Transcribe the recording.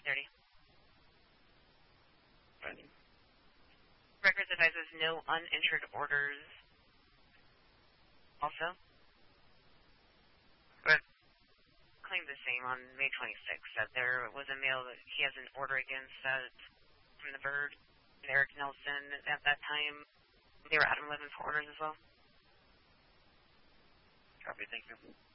3:30. Right. Records advises no uninsured orders. Also, but claimed the same on May 26th that there was a male that he has an order against from the Bird, Eric Nelson. At that time, they were at 11 for orders as well. Copy. Thank you.